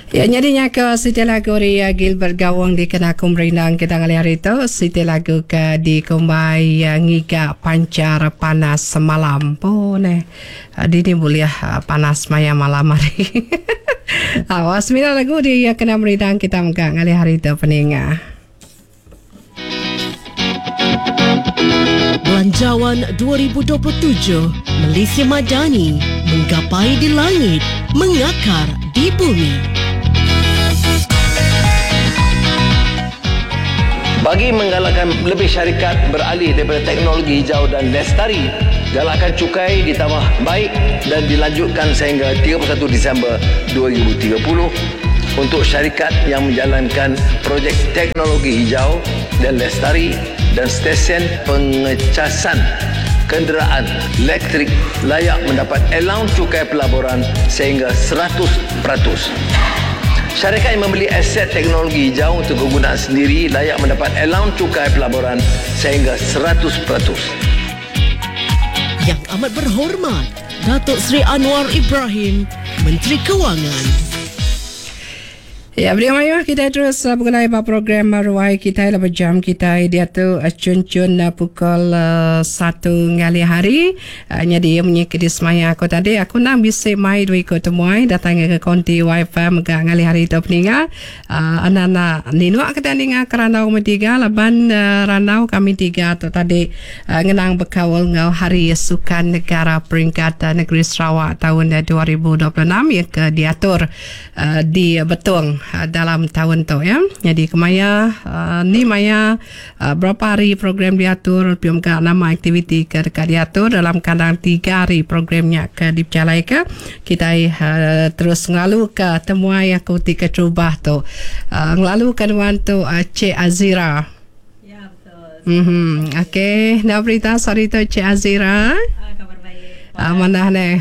Ya, nyadinya ke Siti lagu Ria Gilbert Gawang di kena kumrinang kita ngali hari itu. Siti lagu ke di kumbai ngiga pancar panas semalam pun di boleh panas maya malam hari. Awas mina lagu dia kena merinang kita muka ngali hari itu peninga. Belanjawan 2027 Malaysia Madani menggapai di langit, mengakar di bumi. Bagi menggalakkan lebih syarikat beralih daripada teknologi hijau dan lestari, galakan cukai ditambah baik dan dilanjutkan sehingga 31 Disember 2030 untuk syarikat yang menjalankan projek teknologi hijau dan lestari dan stesen pengecasan kenderaan elektrik layak mendapat allowance cukai pelaburan sehingga 100%. Syarikat yang membeli aset teknologi hijau untuk kegunaan sendiri layak mendapat allowance cukai pelaburan sehingga 100%. Yang amat berhormat, Datuk Seri Anwar Ibrahim, Menteri Kewangan. Ya, beliau mayu kita terus mengenai program maruai kita dalam jam kita dia tu cun-cun pukul 1 ngali hari. Jadi punya kedis maya aku tadi aku nak bisa mai dua ikut temuai datang ke konti wifi megah ngali hari tu peninga. Anak-anak ninua kita ninga keranau tiga laban ranau kami tiga tu tadi ngenang berkawal ngau hari sukan negara peringkat negeri Sarawak tahun 2026 yang diatur di Betong dalam tahun tu ya. Jadi kemaya ni maya berapa hari program diatur pium ke nama aktiviti ke dekat diatur dalam kandang 3 hari programnya ke dipercalai ke kita terus ngelalu ke temuai aku tika cuba tu ngelalu ke dewan tu Cik Azira. Ya betul. Okey, nak berita sorry tu Cik Azira. Kabar baik. Mana ni?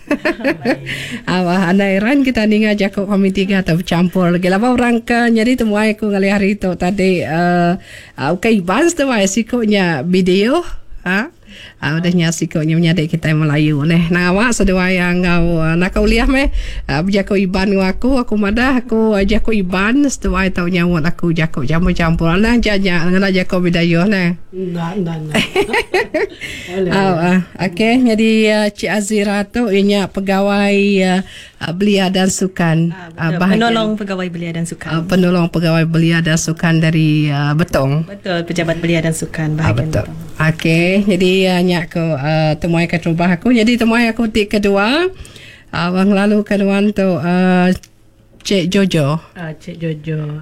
Awak andai ran kita ninga jakok kami tiga atau bercampur lagi lah orang ke jadi temuai aku ngali hari tu tadi okay bans tu sikutnya video udahnya sikutnya menyadek kita yang Melayu nah awak sedua yang nak kau lihat jako iban aku madah aku jako iban sedua tahu nyawat aku jako campur nah jajak ngana jako bidayo nah okey jadi Cik Azira tu ianya pegawai belia dan sukan penolong pegawai belia dan sukan penolong pegawai belia dan sukan dari Betong betul pejabat belia dan sukan bahagian betul. Betong. Okey, jadi nyak aku temuai ke rumah aku. Jadi temuai aku tik kedua. Abang lalu kedua tu Cik Jojo. Cik Jojo.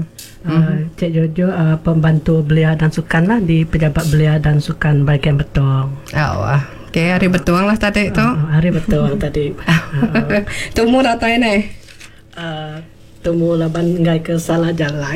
Cik Jojo pembantu belia dan sukan lah di pejabat belia dan sukan bahagian Betong. Okey, hari Betong lah tadi tu. Hari Betong tadi. Temu datang ni. Temu laban ngai ke salah jalan.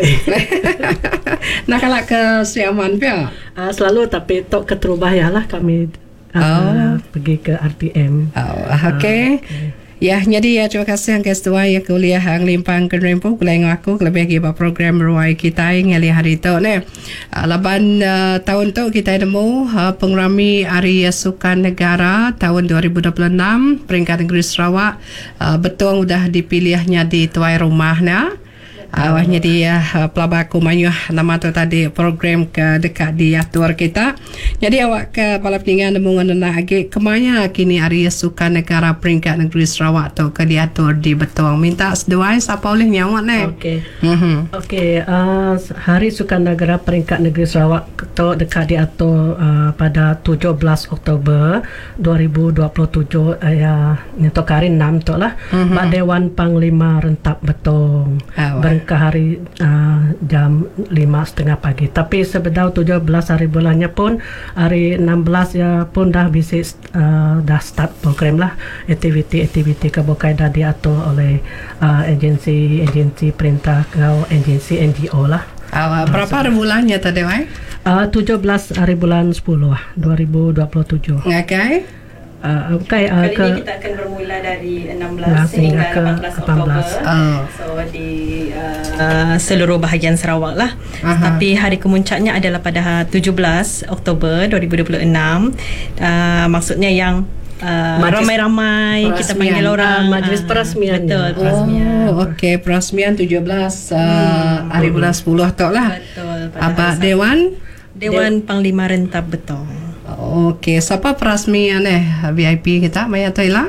Nak kalak ke Siaman pia? Selalu tapi tok ke Terubaya lah kami pergi ke RTM. Okey. Ya, jadi terima kasih yang kedua yang kuliah yang limpang ke rempo kuliah aku lebih lagi program ruai kita yang hari itu ni. Laban tahun tu kita nemu pengrami Hari Sukan Negara tahun 2026 peringkat negeri Sarawak betul sudah dipilihnya di tuai rumahnya. Awalnya dia pelabak kumayuh nama tu tadi program ke dekat diatur kita. Jadi awak ke pala peningan nemungan lagi kemanya kini Hari Sukan Negara peringkat negeri Sarawak tu ke diatur di Betong. Minta seduai siapa boleh nyawak ni. Okey. Okey, Hari Sukan Negara peringkat negeri Sarawak tu dekat diatur pada 17 Oktober 2027 ni tu hari 6 tu lah. Dewan Panglima Rentap Betong. Ke hari jam 5.30 pagi. Tapi sebedau 17 hari bulannya pun hari 16 ya pun dah bisa dah start program lah aktiviti kebukai dah diatur oleh agensi perintah atau agensi NGO lah. Berapa hari bulannya tadi 17 hari bulan 10 2027. Okay. Kali ini kita akan bermula dari 16 hingga 18 Oktober. So di seluruh bahagian Sarawak lah. Tapi hari kemuncaknya adalah pada 17 Oktober 2026. Maksudnya yang ramai-ramai kita panggil orang majlis perasmian. Betul, perasmian. Okey, perasmian 17 hari bulan 10 tok lah. Betul. Apa Dewan Panglima Rentap Betong. Okey, siapa perasmian VIP kita Maya Toila?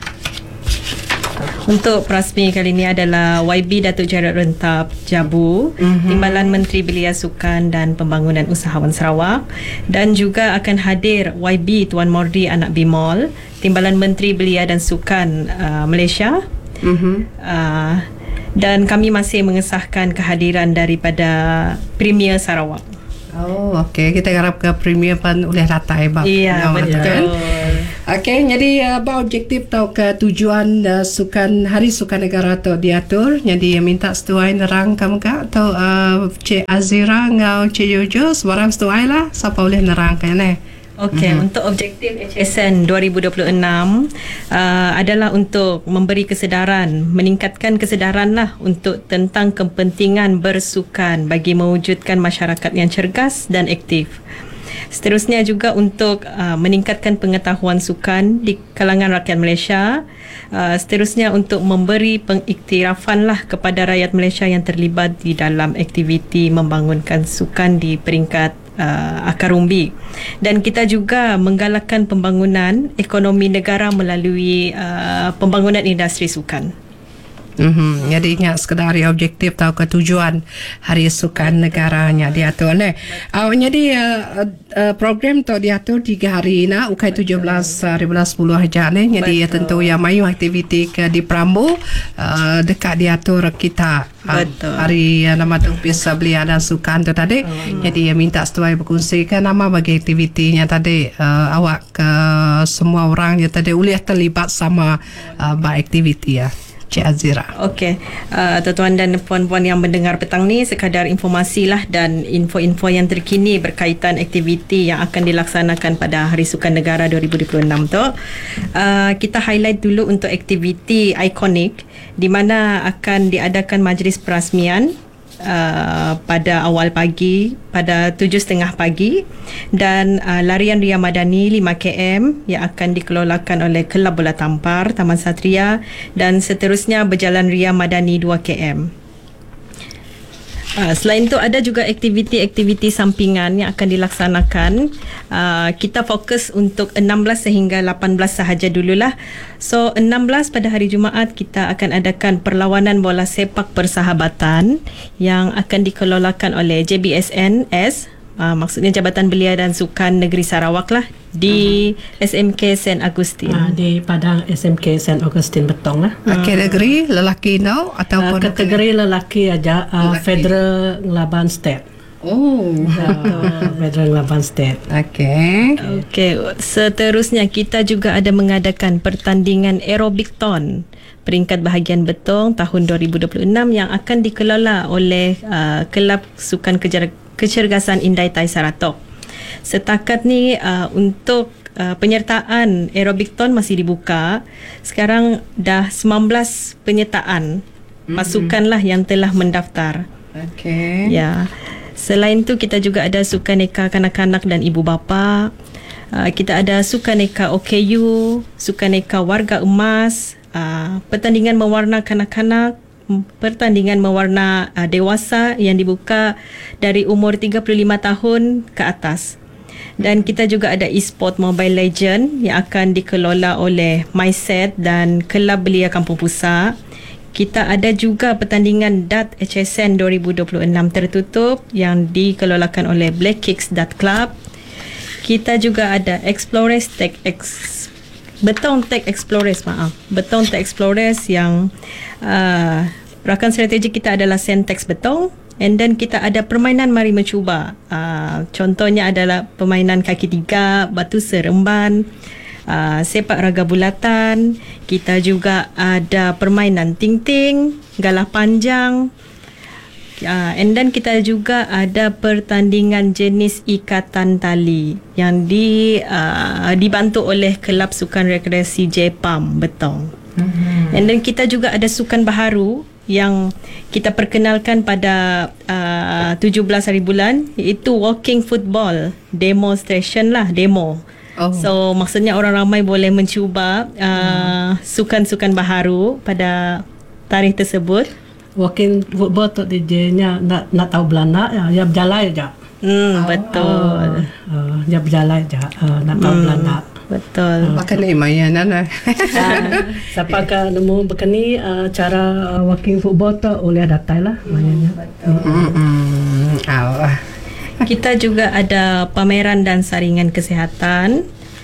Untuk perasmi kali ini adalah YB Datuk Jared Rentap Jabu, Timbalan Menteri Belia Sukan dan Pembangunan Usahawan Sarawak, dan juga akan hadir YB Tuan Mordi Anak Bimol, Timbalan Menteri Belia dan Sukan Malaysia. Dan kami masih mengesahkan kehadiran daripada Premier Sarawak. Oh, okey. Kita harap ke Premier pun boleh ratai bab. Ya, betul. Okey, jadi apa objektif atau ke tujuan Hari Sukan Negara tu diatur? Jadi minta setuai nerang kamu ke atau Cik Azira ngau Cik Jojo sebarang setuai lah. Siapa boleh nerangkan Okey, untuk objektif HSN 2026 adalah untuk memberi kesedaran, meningkatkan kesedaran lah untuk tentang kepentingan bersukan bagi mewujudkan masyarakat yang cergas dan aktif. Seterusnya juga untuk meningkatkan pengetahuan sukan di kalangan rakyat Malaysia. Seterusnya untuk memberi pengiktirafan lah kepada rakyat Malaysia yang terlibat di dalam aktiviti membangunkan sukan di peringkat akar umbi. Dan kita juga menggalakkan pembangunan ekonomi negara melalui pembangunan industri sukan. Jadi ingat sekadar objektif atau ketujuan Hari Sukan Negaranya diatur jadi program tu diatur 3 hari ukai 17 hari bulan 10 aja jadi tentu yang mayu aktiviti ke di Perambu dekat diatur kita hari nama tu bisa belia dan sukan tu tadi. Jadi minta setuai berkongsikan nama bagi aktivitinya tadi awak ke semua orang yang tadi boleh terlibat sama beraktiviti Cik Azira. Okey, tuan-tuan dan puan-puan yang mendengar petang ni, sekadar informasi lah dan info-info yang terkini berkaitan aktiviti yang akan dilaksanakan pada Hari Sukan Negara 2026 tu. Kita highlight dulu untuk aktiviti ikonik di mana akan diadakan majlis perasmian pada awal pagi pada 7.30 pagi dan larian Ria Madani 5km yang akan dikelolakan oleh Kelab Bola Tampar Taman Satria dan seterusnya berjalan Ria Madani 2km. Selain itu ada juga aktiviti-aktiviti sampingan yang akan dilaksanakan. Kita fokus untuk 16 sehingga 18 sahaja dululah. So 16 pada hari Jumaat kita akan adakan perlawanan bola sepak persahabatan yang akan dikelolakan oleh JBSNS, maksudnya Jabatan Belia dan Sukan Negeri Sarawak lah, di SMK St. Agustin. Di Padang SMK St. Agustin Betong lah. Kategori lelaki ataupun kategori lelaki aja, Federal Ngelaban State. Federal Ngelaban State. Okey. Seterusnya kita juga ada mengadakan pertandingan aerobikton peringkat bahagian Betong tahun 2026 yang akan dikelola oleh Kelab Sukan Kecergasan Indai Tai Saratok. Setakat ni untuk penyertaan aerobikton masih dibuka. Sekarang dah 19 penyertaan pasukan lah yang telah mendaftar. Okey. Ya. Selain tu kita juga ada sukaneka kanak-kanak dan ibu bapa. Kita ada sukaneka OKU, sukaneka warga emas, pertandingan mewarna kanak-kanak, pertandingan mewarna dewasa yang dibuka dari umur 35 tahun ke atas. Dan kita juga ada e-sport Mobile Legend yang akan dikelola oleh MySet dan Kelab Belia Kampung Pusa. Kita ada juga pertandingan Dart HSN 2026 tertutup yang dikelolakan oleh Black Kicks Dart Club. Kita juga ada Betong Tech Explorers yang rakan strategi kita adalah Sentex Betong. And then kita ada permainan mari mencuba. Contohnya adalah permainan kaki tiga, batu seremban, sepak raga bulatan. Kita juga ada permainan ting-ting, galah panjang. And then kita juga ada pertandingan jenis ikatan tali yang dibantu oleh Kelab Sukan Rekreasi Jepam Betong. And then kita juga ada sukan baharu yang kita perkenalkan pada 17 hari bulan, iaitu walking football demonstration lah, demo. So maksudnya orang ramai boleh mencuba sukan-sukan baharu pada tarikh tersebut. Walking football tu DJ-nya nak tahu Belanda ya berjalan aja. Betul. Ya berjalan aja nak tahu Belanda. Betul. Makan ni mainan lah. Siapa kan nemu berkeni cara walking football tu oleh datai lah mainannya. Kita juga ada pameran dan saringan kesihatan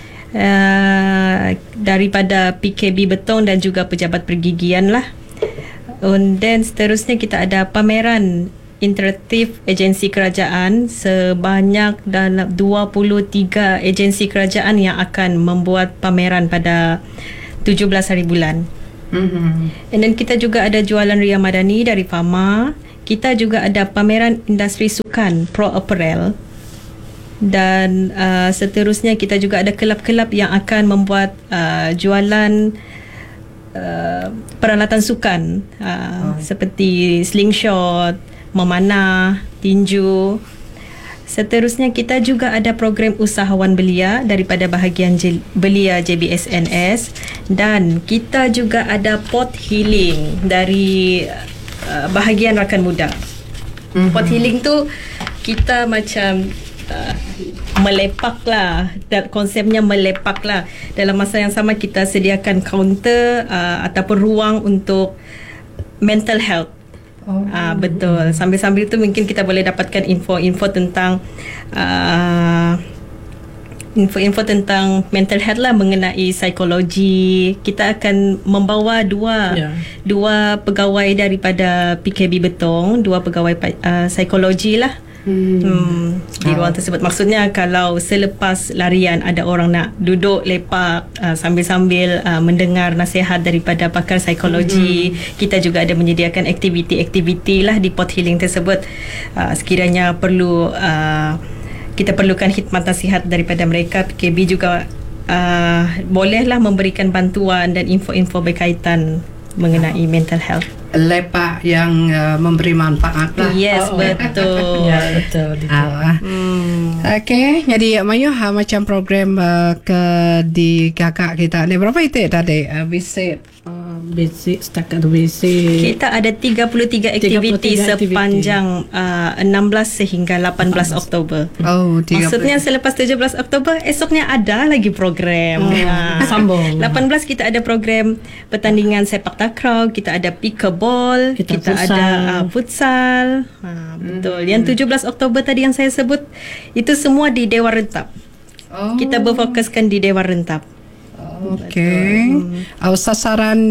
daripada PKB Betong dan juga pejabat pergigian lah. Dan seterusnya kita ada pameran interaktif agensi kerajaan sebanyak dalam 23 agensi kerajaan yang akan membuat pameran pada 17 hari bulan. And then kita juga ada jualan Ria Madani dari Fama. Kita juga ada pameran industri sukan Pro Apparel. Dan seterusnya kita juga ada kelab-kelab yang akan membuat jualan peralatan sukan seperti slingshot, memanah, tinju. Seterusnya kita juga ada program usahawan belia daripada bahagian belia JBSNS, dan kita juga ada pot healing dari bahagian rakan muda. Pot healing tu kita macam melepak lah, konsepnya melepak lah. Dalam masa yang sama kita sediakan kaunter ataupun ruang untuk mental health. Betul. Sambil-sambil tu mungkin kita boleh dapatkan info-info tentang tentang mental health lah, mengenai psikologi. Kita akan membawa dua pegawai daripada PKB Betong, dua pegawai psikologi lah. Di ruang tersebut. Maksudnya kalau selepas larian ada orang nak duduk lepak sambil-sambil mendengar nasihat daripada pakar psikologi, kita juga ada menyediakan aktiviti-aktiviti lah di pot healing tersebut. Sekiranya perlu kita perlukan khidmat nasihat daripada mereka, PKB juga bolehlah memberikan bantuan dan info-info berkaitan mengenai mental health. Lepak yang memberi manfaat lah. Yes, betul. Ya, betul. Okey, jadi Mayu macam program di kakak kita ni berapa itu tadi? Basic setakat basic. Kita ada 33 aktiviti sepanjang 16 sehingga 18 Oktober. Oh, 30. Maksudnya selepas 17 Oktober esoknya ada lagi program. Sambung. 18 kita ada program pertandingan sepak takraw, kita ada pickleball, kita ada futsal. Betul. Yang 17 Oktober tadi yang saya sebut itu semua di Dewan Rentap. Kita berfokuskan di Dewan Rentap. Okey. Sasaran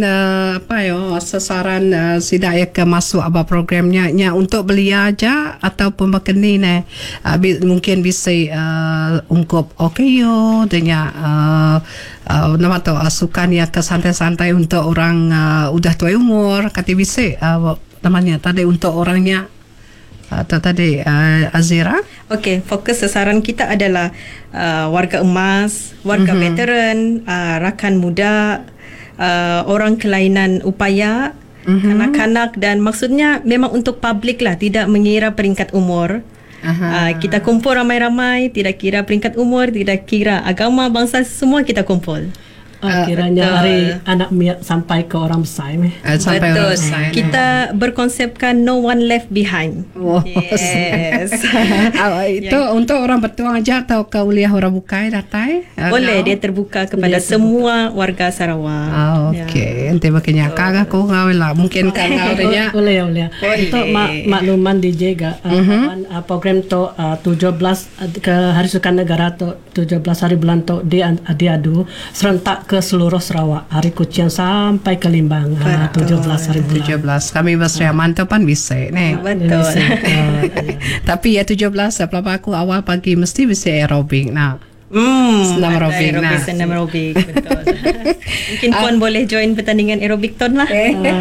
sasaran sidaya ke masuk apa programnya untuk belia aja ataupun berkeni ni mungkin bisa ungkup okyo dengan nama tu sukan yang ke santai-santai untuk orang udah tua umur kata bisa namanya tadi untuk orangnya atau tadi Azira. Okey, fokus sasaran kita adalah warga emas, warga veteran, rakan muda, orang kelainan upaya, kanak-kanak, dan maksudnya memang untuk public lah, tidak mengira peringkat umur. Kita kumpul ramai-ramai, tidak kira peringkat umur, tidak kira agama, bangsa, semua kita kumpul. Kiranya hari anak miat sampai ke orang besar sampai betul. orang besar. Kita berkonsepkan no one left behind. Yes. Itu untuk orang bertuang aja atau ke uliah orang bukai datai? Boleh, dia terbuka kepada semua warga Sarawak. Okey. Nanti makanya kagak aku ngawin lah. Mungkin kan ngawinnya. Boleh. Itu makluman DJ ga program tu 17 ke Hari Sukan Negara tu 17 hari bulan tu diadu serentak ke seluruh Sarawak, hari Kuching sampai ke Limbang. 17 hari bulan. 17. Kami Basri Amanto pan bisa ni. Betul. Tapi ya 17 apa aku awal pagi mesti bisa aerobik. Senam aerobik nah. Senam aerobik. Betul. Mungkin Puan boleh join pertandingan aerobik ton lah.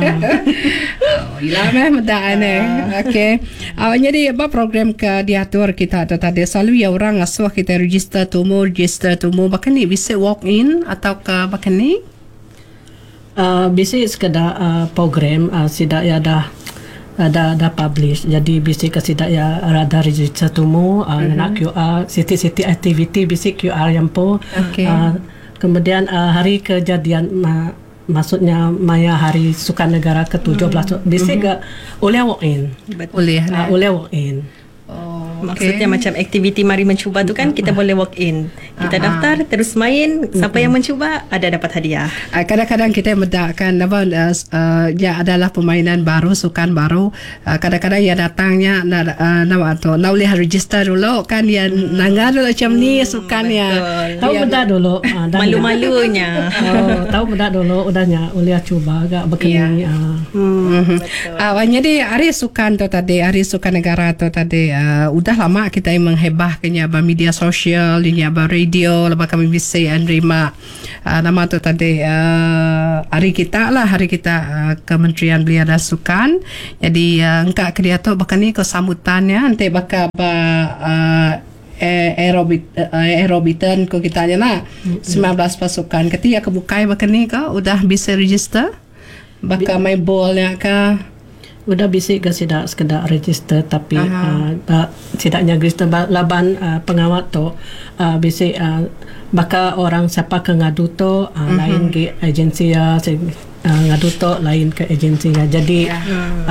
Ilah medaan okey. Jadi apa program ke diatur kita atau tadi selalu ya orang asuh kita register tumu bahkan ni bisa walk in atau ke bahkan ni bisa sekedar program sidak ya dah ada publish. Jadi bisik kesidak ya ada register tumu nak QR siti-siti aktiviti bisik QR yang po. Okey. Kemudian hari kejadian maksudnya Maya Hari Sukan Negara ke-17 bisik boleh walk in. Boleh. Boleh walk in. Maksudnya macam aktiviti mari mencuba tu kan kita boleh walk in. Kita daftar terus main, siapa yang mencuba ada dapat hadiah. Kadang-kadang kita medakkan ya adalah permainan baru, sukan baru. Kadang-kadang ya datangnya nak boleh register dulu kan ya nangga dulu macam ni sukannya. Tahu benda dulu. Malu-malunya. Tahu benda dulu udahnya boleh cuba agak begini. Jadi hari sukan tu tadi, hari sukan negara tu tadi udah lama kita menghebahkannya di media sosial, di radio, lepas kami bisa menerima nama tu tadi hari kita Kementerian Belia dan Sukan. Jadi engkak dia tu bahkan ni kesambutannya nanti bakal aerobitan ko kita nya 19 pasukan ketika kebukai bahkan ni kau udah bisa register bakal main bolnya ka. Udah bisik ke tidak sekedar register tapi tidaknya register laban pengawat tu bisik bakal orang siapa ke ngadu tu lain ke agensi ngadu tu lain ke agensi jadi